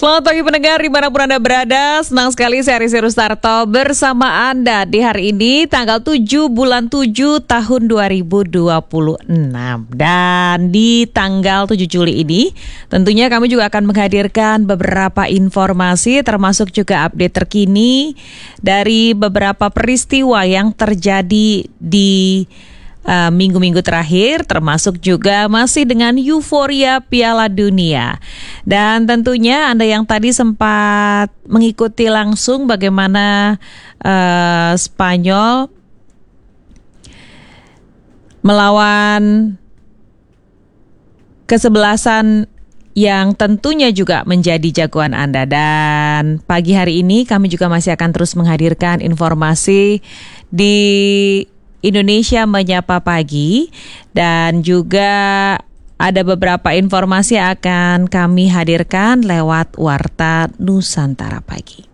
Selamat pagi pendengar dimanapun Anda berada. Senang sekali saya Risi Rustarto bersama Anda di hari ini tanggal 7 bulan 7 tahun 2026. Dan di tanggal 7 Juli ini tentunya kami juga akan menghadirkan beberapa informasi termasuk juga update terkini dari beberapa peristiwa yang terjadi di minggu-minggu terakhir, termasuk juga masih dengan euforia Piala Dunia. Dan tentunya Anda yang tadi sempat mengikuti langsung bagaimana Spanyol melawan kesebelasan yang tentunya juga menjadi jagoan Anda. Dan pagi hari ini kami juga masih akan terus menghadirkan informasi di Indonesia Menyapa Pagi, dan juga ada beberapa informasi yang akan kami hadirkan lewat Warta Nusantara Pagi.